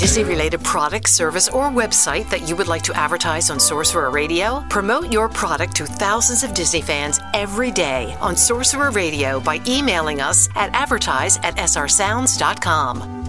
Disney-related product, service, or website that you would like to advertise on Sorcerer Radio? Promote your product to thousands of Disney fans every day on Sorcerer Radio by emailing us at advertise@srsounds.com.